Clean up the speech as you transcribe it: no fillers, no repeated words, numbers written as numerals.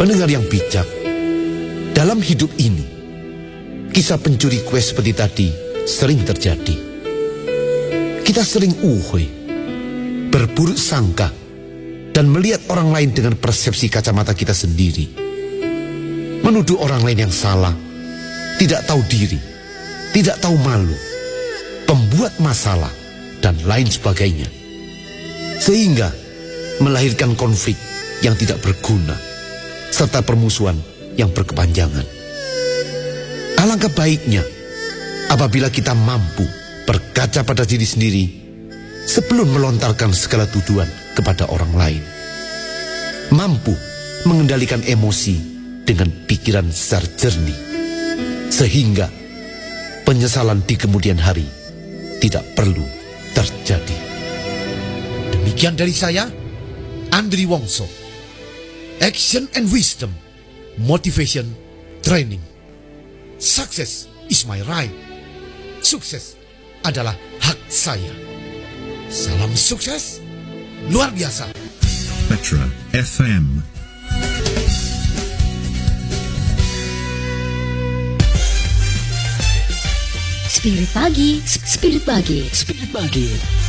Pendengar yang bijak, dalam hidup ini, kisah pencuri kue seperti tadi sering terjadi. Kita sering berburuk sangka, dan melihat orang lain dengan persepsi kacamata kita sendiri. Menuduh orang lain yang salah, tidak tahu diri, tidak tahu malu, pembuat masalah, dan lain sebagainya. Sehingga melahirkan konflik yang tidak berguna, serta permusuhan yang berkepanjangan. Alangkah baiknya apabila kita mampu berkaca pada diri sendiri sebelum melontarkan segala tuduhan kepada orang lain. Mampu mengendalikan emosi dengan pikiran secara jernih, sehingga penyesalan di kemudian hari tidak perlu terjadi. Demikian dari saya, Andri Wongso. Action and wisdom, motivation, training. Success is my right. Sukses adalah hak saya. Salam sukses luar biasa. Metro FM. Spirit pagi, spirit pagi, spirit pagi.